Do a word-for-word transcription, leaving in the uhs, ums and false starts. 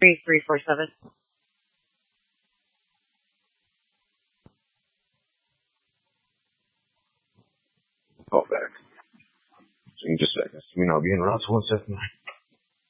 Three three four seven. Call back. So you just seconds. You know, being around one seven nine.